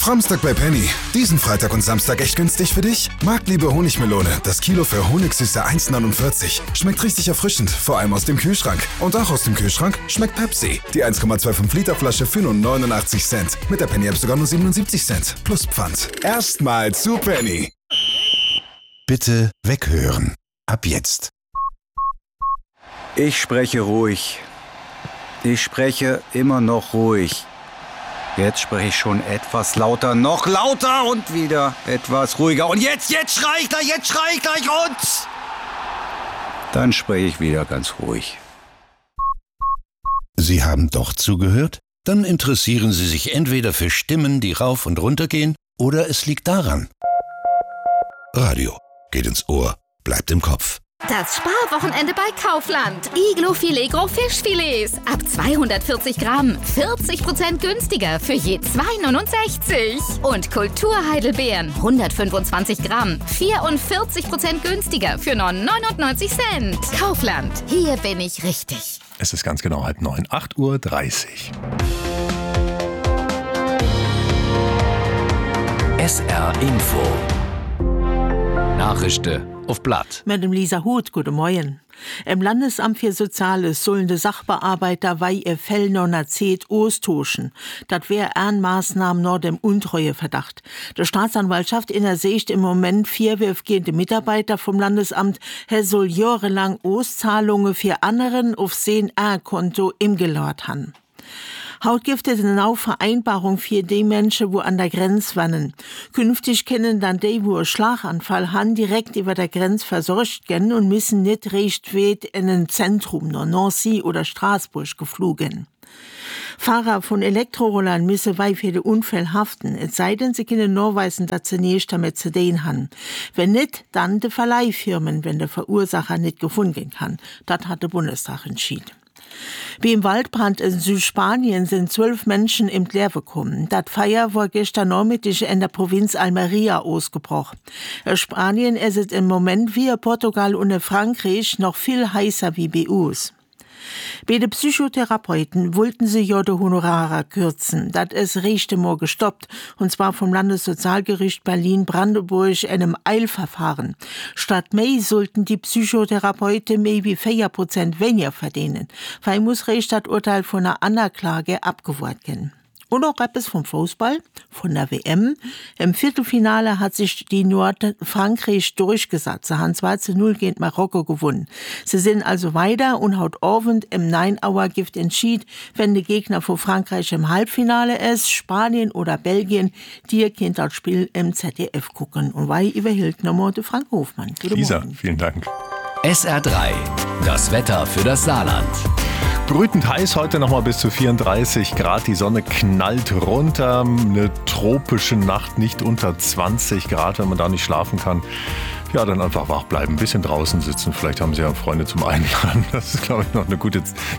Framstag bei Penny. Diesen Freitag und Samstag echt günstig für dich? Marktliebe Honigmelone. Das Kilo für Honigsüße 1,49. Schmeckt richtig erfrischend, vor allem aus dem Kühlschrank. Und auch aus dem Kühlschrank schmeckt Pepsi. Die 1,25 Liter Flasche für nur 89 Cent. Mit der Penny-App sogar nur 77 Cent. Plus Pfand. Erstmal zu Penny. Bitte weghören. Ab jetzt. Ich spreche ruhig. Ich spreche immer noch ruhig. Jetzt spreche ich schon etwas lauter, noch lauter und wieder etwas ruhiger. Und jetzt schrei ich gleich und dann spreche ich wieder ganz ruhig. Sie haben doch zugehört? Dann interessieren Sie sich entweder für Stimmen, die rauf und runter gehen, oder es liegt daran. Radio geht ins Ohr, bleibt im Kopf. Das Sparwochenende bei Kaufland. Iglo-Filet Gros Fischfilets. Ab 240 Gramm. 40% günstiger für je 2,69. Und Kulturheidelbeeren. 125 Gramm. 44% günstiger für nur 99 Cent. Kaufland. Hier bin ich richtig. Es ist ganz genau 8:30. 8:30 Uhr. SR Info. Nachrichten auf Blatt. Mit dem Lisa Huth, guten Morgen. Im Landesamt für Soziales sollen die Sachbearbeiter weil ihr Fell noch erzählt austoschen. Das wäre eine Maßnahme nach dem Untreueverdacht. Die Staatsanwaltschaft innersicht im Moment 4 gegen Mitarbeiter vom Landesamt. Er soll jahrelang Auszahlungen für anderen auf sein A-Konto im Gelord haben. Haut gibt es eine Vereinbarung für die Menschen, wo an der Grenze wohnen. Künftig können dann die, wo einen Schlaganfall haben, direkt über der Grenze versorgt werden und müssen nicht recht weit in ein Zentrum, nach Nancy oder Straßburg geflogen. Fahrer von Elektrorollern müssen weit für den Unfall haften, es sei denn, sie können nachweisen, dass sie nichts damit zu tun haben. Wenn nicht, dann die Verleihfirmen, wenn der Verursacher nicht gefunden kann. Das hat der Bundestag entschieden. Wie im Waldbrand in Südspanien sind 12 Menschen im Leer gekommen. Das Feuer war gestern Nachmittag in der Provinz Almeria ausgebrochen. Spanien ist im Moment wie Portugal und Frankreich noch viel heißer wie bei uns. Bei den Psychotherapeuten wollten sie ja die Honorare kürzen. Das ist recht mal gestoppt. Und zwar vom Landessozialgericht Berlin-Brandenburg in einem Eilverfahren. Statt mehr sollten die Psychotherapeuten mehr wie 4% weniger verdienen. Weil muss recht das Urteil von einer Anklage abgeworfen werden. Und noch etwas vom Fußball, von der WM. Im Viertelfinale hat sich die Nordfrankreich durchgesetzt. Sie haben 2:0 gegen Marokko gewonnen. Sie sind also weiter und heute Abend im 9-Hour Gift entschied, wenn der Gegner von Frankreich im Halbfinale ist, Spanien oder Belgien, die könnt das Spiel im ZDF gucken. Und weil überhielt nochmal der Frank Hofmann. Lisa, vielen Dank. SR3, das Wetter für das Saarland. Brütend heiß heute nochmal bis zu 34 Grad. Die Sonne knallt runter. Eine tropische Nacht, nicht unter 20 Grad, wenn man da nicht schlafen kann. Ja, dann einfach wach bleiben, ein bisschen draußen sitzen. Vielleicht haben Sie ja Freunde zum Einladen. Das ist, glaube ich, noch eine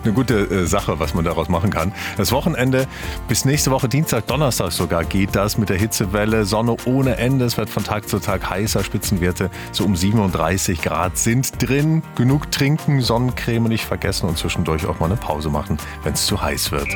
gute Sache, was man daraus machen kann. Das Wochenende bis nächste Woche Dienstag, Donnerstag sogar geht das mit der Hitzewelle. Sonne ohne Ende. Es wird von Tag zu Tag heißer. Spitzenwerte so um 37 Grad sind drin. Genug trinken, Sonnencreme nicht vergessen und zwischendurch auch mal eine Pause machen, wenn es zu heiß wird.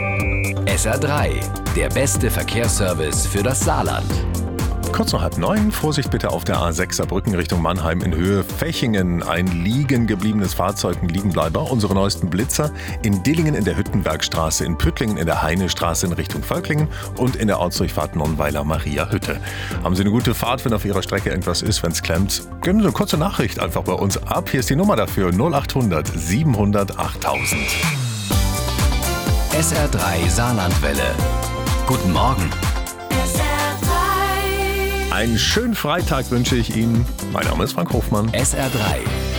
SR3, der beste Verkehrsservice für das Saarland. Kurz nach 8:30, Vorsicht bitte auf der A6 Saarbrücken Richtung Mannheim in Höhe Fechingen. Ein liegen gebliebenes Fahrzeug, ein Liegenbleiber. Unsere neuesten Blitzer in Dillingen in der Hüttenbergstraße, in Püttlingen in der Heinestraße in Richtung Völklingen und in der Ortsdurchfahrt Nonnweiler Maria Hütte. Haben Sie eine gute Fahrt, wenn auf Ihrer Strecke irgendwas ist, wenn es klemmt? Geben Sie eine kurze Nachricht einfach bei uns ab. Hier ist die Nummer dafür 0800 700 8000. SR3 Saarlandwelle. Guten Morgen. Einen schönen Freitag wünsche ich Ihnen. Mein Name ist Frank Hofmann. SR3